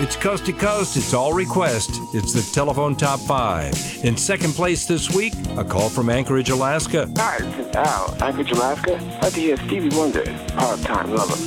It's coast to coast. It's all request. It's the telephone top 5. In second place this week, a call from Anchorage, Alaska. Hi, this is Al, Anchorage, Alaska. I'd like to hear Stevie Wonder, Part-Time Lover.